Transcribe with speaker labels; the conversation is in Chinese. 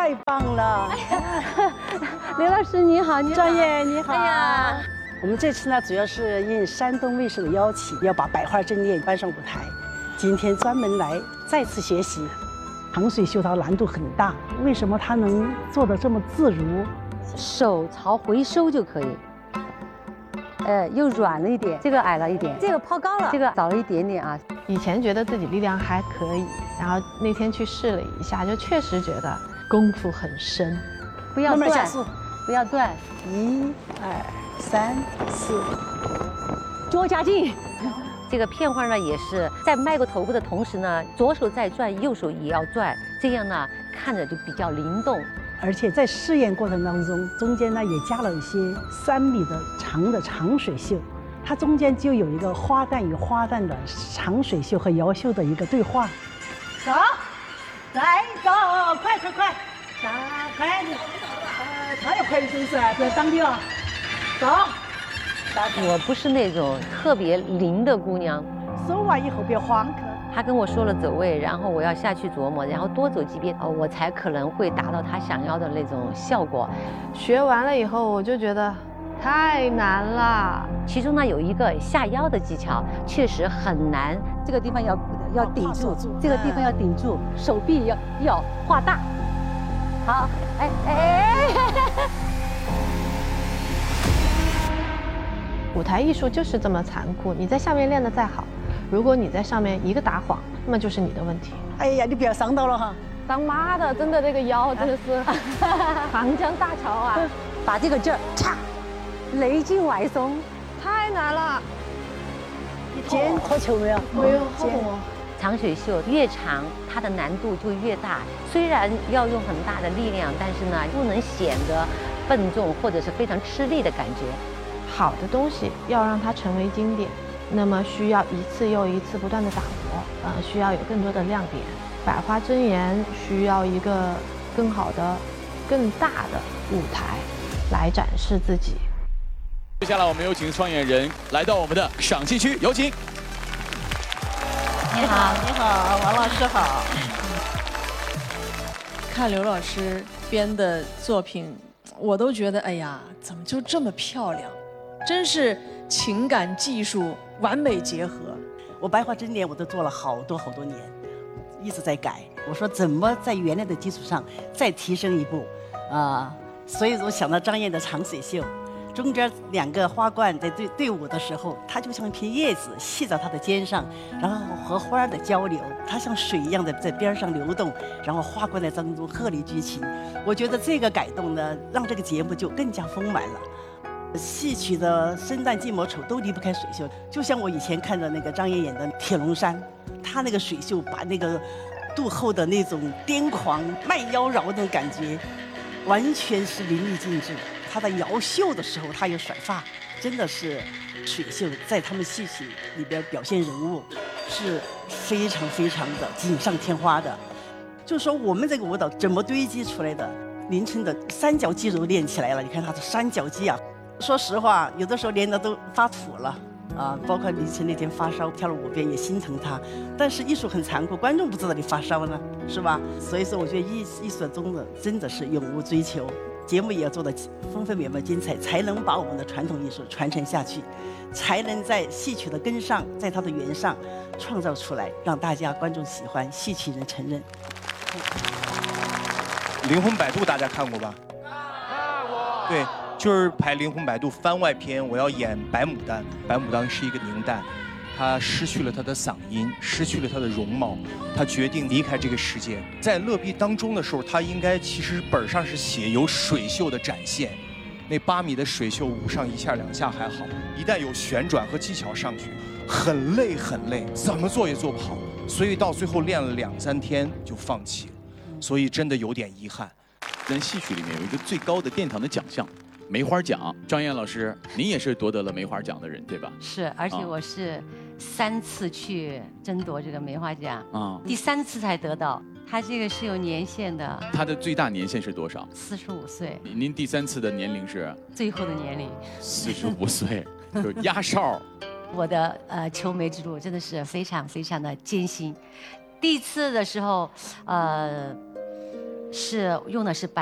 Speaker 1: 太棒了！
Speaker 2: 刘老师你好，你好，
Speaker 1: 张烨你好。
Speaker 2: 哎呀，
Speaker 1: 我们这次呢，主要是应山东卫视的邀请，要把百花争艳搬上舞台。今天专门来再次学习。长水袖它难度很大，为什么它能做得这么自如？
Speaker 2: 手朝回收就可以。又软了一点，这个矮了一点，这个抛高了，这个早了一点点啊。
Speaker 3: 以前觉得自己力量还可以，然后那天去试了一下，就确实觉得功夫很深。
Speaker 2: 不要断，不要断。
Speaker 1: 1、2、3、4，
Speaker 2: 多加劲。这个片花呢，也是在迈过头部的同时呢，左手在转，右手也要转，这样呢看着就比较灵动。
Speaker 1: 而且在试验过程当中，中间呢也加了一些3米的长的长水袖，它中间就有一个花旦与花旦的长水袖和摇袖的一个对话。走，再走，快，快点，他要快的是不是？不要当掉，走。
Speaker 2: 我不是那种特别灵的姑娘，
Speaker 1: 走完以后别慌。
Speaker 2: 他跟我说了走位，然后我要下去琢磨，然后多走几遍，我才可能会达到他想要的那种效果。
Speaker 3: 学完了以后，我就觉得太难了。
Speaker 2: 其中呢有一个下腰的技巧，确实很难。这个地方要顶住，这个地方要顶住，手臂要画大。好，
Speaker 3: 舞台艺术就是这么残酷，你在下面练得再好，如果你在上面一个打晃，那么就是你的问题。
Speaker 1: 哎呀，你不要伤到了哈！
Speaker 3: 当妈的，真的这个腰真的是长江大桥啊！
Speaker 2: 把这个劲儿，嚓，内劲外松，
Speaker 3: 太难了。
Speaker 1: 肩脱球没有？
Speaker 3: 没有，好痛哦。
Speaker 2: 长水袖越长，它的难度就越大。虽然要用很大的力量，但是呢，不能显得笨重或者是非常吃力的感觉。
Speaker 3: 好的东西要让它成为经典，那么需要一次又一次不断的打磨，需要有更多的亮点。百花争妍需要一个更好的、更大的舞台来展示自己。
Speaker 4: 接下来我们有请双演人来到我们的赏析区，有请。
Speaker 2: 你好，
Speaker 1: 你好，王老师好。
Speaker 5: 看刘老师编的作品，我都觉得哎呀，怎么就这么漂亮？真是情感技术完美结合。
Speaker 1: 我百花争妍我都做了好多年，一直在改。我说怎么在原来的基础上再提升一步所以我想到张烨的长水袖，中间2个花冠在对舞的时候，它就像一片叶子系在他的肩上，然后和花儿的交流，它像水一样的在边上流动，然后花冠在当中鹤立鸡群。我觉得这个改动呢，让这个节目就更加丰满了。戏曲的生旦净末丑都离不开水袖，就像我以前看的那个张烨演的《铁笼山》，他那个水袖把那个肚后的那种癫狂、卖妖娆的感觉，完全是淋漓尽致。他在摇袖的时候，他有甩发，真的是水袖在他们戏曲里边表现人物是非常的锦上添花的。就是说我们这个舞蹈怎么堆积出来的？林春的三角肌肉练起来了，你看他的三角肌啊。说实话，有的时候练的都发土了包括林晨那天发烧跳了5遍也心疼他，但是艺术很残酷，观众不知道你发烧呢，是吧？所以说我觉得艺术中的真的是永无追求，节目也要做的丰富美妙精彩，才能把我们的传统艺术传承下去，才能在戏曲的根上，在它的源上创造出来，让大家观众喜欢，戏曲人承认。
Speaker 6: 灵魂摆渡大家看过吧？看过。对，就是拍《灵魂摆渡》番外篇，我要演白牡丹。白牡丹是一个宁旦，她失去了她的嗓音，失去了她的容貌，她决定离开这个世界。在勒壁当中的时候，她应该其实本上是写有水袖的展现，那8米的水袖舞上1下2下还好，一旦有旋转和技巧上去，很累，怎么做也做不好，所以到最后练了2、3天就放弃了，所以真的有点遗憾。
Speaker 4: 咱戏曲里面有一个最高的殿堂的奖项。梅花奖，张烨老师，您也是夺得了梅花奖的人，对吧？
Speaker 2: 是，而且我是3次去争夺这个梅花奖，第3次才得到。他这个是有年限的。
Speaker 4: 他的最大年限是多少
Speaker 2: ？45岁。
Speaker 4: 您第3次的年龄是？
Speaker 2: 最后的年龄。
Speaker 4: 45岁，就是压哨。
Speaker 2: 我的求梅之路真的是非常的艰辛。第1次的时候， 是用的是白